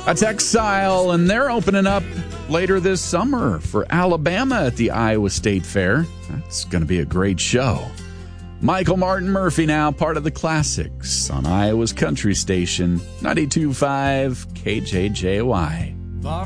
That's Exile, and they're opening up later this summer for Alabama at the Iowa State Fair. That's going to be a great show. Michael Martin Murphey now, part of the Classics on Iowa's Country Station, 92.5 KJJY.